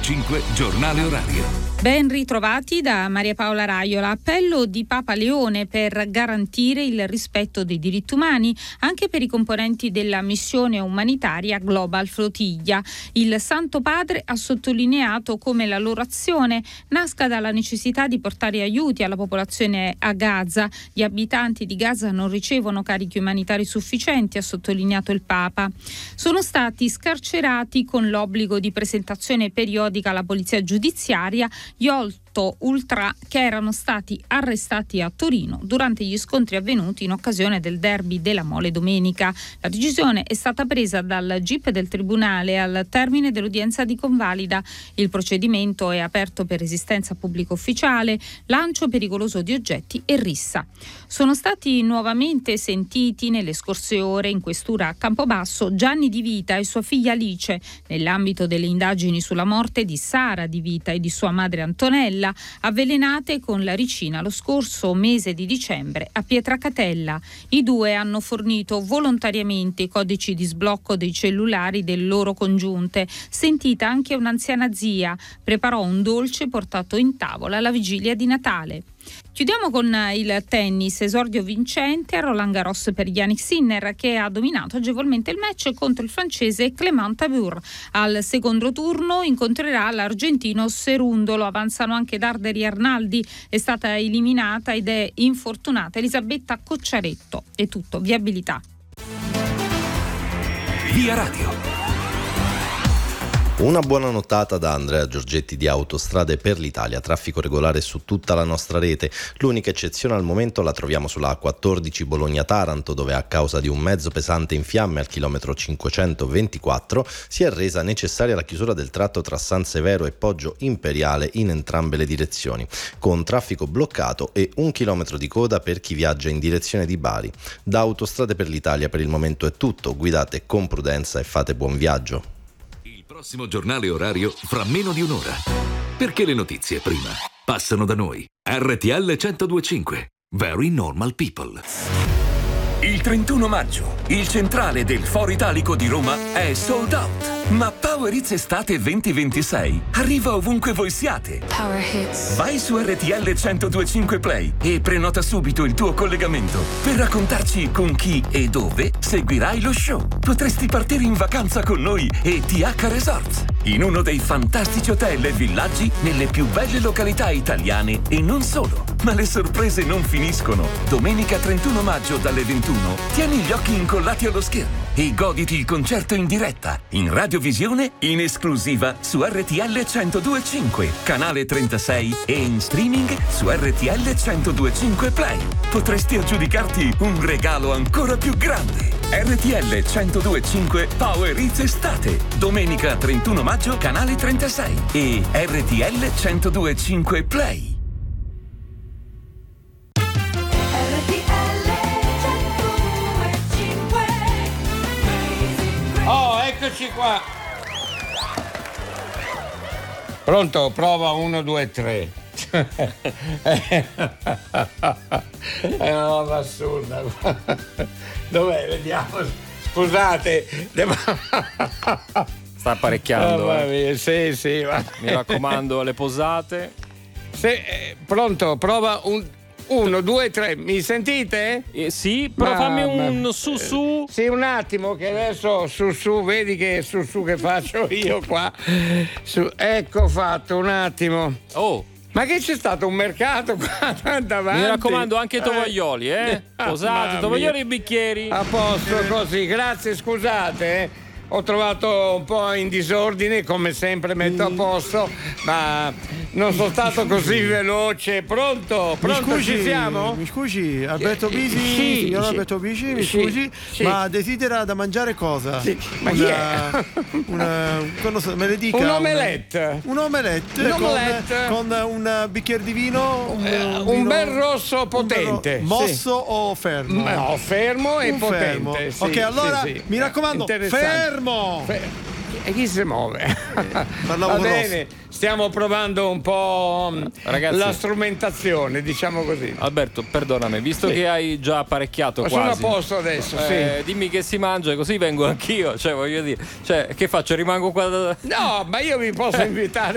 102.5 Giornale Orario. Ben ritrovati da Maria Paola Raiola. Appello di Papa Leone per garantire il rispetto dei diritti umani anche per i componenti della missione umanitaria Global Flotilla. Il Santo Padre ha sottolineato come la loro azione nasca dalla necessità di portare aiuti alla popolazione a Gaza. Gli abitanti di Gaza non ricevono carichi umanitari sufficienti, ha sottolineato il Papa. Sono stati scarcerati con l'obbligo di presentazione periodica alla polizia giudiziaria gli 8 ultra che erano stati arrestati a Torino durante gli scontri avvenuti in occasione del derby della Mole domenica. La decisione è stata presa dal GIP del Tribunale al termine dell'udienza di convalida. Il procedimento è aperto per resistenza pubblica ufficiale, lancio pericoloso di oggetti e rissa. Sono stati nuovamente sentiti nelle scorse ore in questura a Campobasso Gianni Di Vita e sua figlia Alice nell'ambito delle indagini sulla morte di Sara Di Vita e di sua madre Antonella, avvelenate con la ricina lo scorso mese di dicembre a Pietracatella. I due hanno fornito volontariamente i codici di sblocco dei cellulari delle loro congiunte. Sentita anche un'anziana zia, preparò un dolce portato in tavola alla vigilia di Natale. Chiudiamo con il tennis, esordio vincente a Roland Garros per Jannik Sinner, che ha dominato agevolmente il match contro il francese Clément Tabur. Al secondo turno incontrerà l'argentino Cerundolo. Avanzano anche Darderi Arnaldi, è stata eliminata ed è infortunata Elisabetta Cocciaretto. È tutto, viabilità. Via Radio. Una buona nottata da Andrea Giorgetti di Autostrade per l'Italia. Traffico regolare su tutta la nostra rete. L'unica eccezione al momento la troviamo sulla A14 Bologna-Taranto, dove a causa di un mezzo pesante in fiamme al chilometro 524 si è resa necessaria la chiusura del tratto tra San Severo e Poggio Imperiale in entrambe le direzioni, con traffico bloccato e 1 chilometro di coda per chi viaggia in direzione di Bari. Da Autostrade per l'Italia per il momento è tutto. Guidate con prudenza e fate buon viaggio. Prossimo giornale orario fra meno di un'ora. Perché le notizie prima passano da noi. RTL 102.5. Very normal people. Il 31 maggio, il centrale del Foro Italico di Roma è sold out. Ma Power Hits Estate 2026 arriva ovunque voi siate. Power Hits. Vai su RTL 102.5 Play e prenota subito il tuo collegamento per raccontarci con chi e dove seguirai lo show. Potresti partire in vacanza con noi e TH Resorts, in uno dei fantastici hotel e villaggi nelle più belle località italiane e non solo. Ma le sorprese non finiscono. Domenica 31 maggio dalle 21 tieni gli occhi incollati allo schermo e goditi il concerto in diretta, in radiovisione, in esclusiva su RTL 102.5, canale 36 e in streaming su RTL 102.5 Play. Potresti aggiudicarti un regalo ancora più grande. RTL 102.5 Power Hits Estate, domenica 31 maggio, canale 36 e RTL 102.5 Play. Oh, eccoci qua. Pronto? Prova 1, 2, 3. È una roba assurda. Dov'è? Vediamo. Scusate. Sta apparecchiando. Sì. Mi raccomando, alle posate. Pronto? Prova 1, 2, 3. Mi sentite? Sì, però fammi un su. Sì, un attimo che adesso su, vedi che su che faccio io qua. Ecco fatto, un attimo. Oh. Ma che c'è stato un mercato qua davanti? Mi raccomando, anche tovaglioli, posate, tovaglioli e bicchieri. A posto così, grazie, scusate. Ho trovato un po' in disordine, come sempre metto a posto, ma non sono stato così veloce. Pronto, ci siamo? Mi scusi, Alberto Bisi, sì, signor sì, Alberto Bisi, mi sì, scusi, sì. ma desidera da mangiare cosa? Sì, ma chi è? Me le dica. Un omelette. Un omelette con un bicchiere di vino, un bel rosso potente. Mosso o fermo? No, fermo e potente. Sì, ok, allora sì. mi raccomando, fermo! E chi si muove? Parlavo Va con bene, stiamo provando un po' Ragazzi, la strumentazione, diciamo così. Alberto, perdonami, visto che hai già apparecchiato ma quasi. sono a posto adesso, sì. Dimmi che si mangia, così vengo anch'io. Cioè, voglio dire, che faccio? Rimango qua. No, ma io vi posso invitare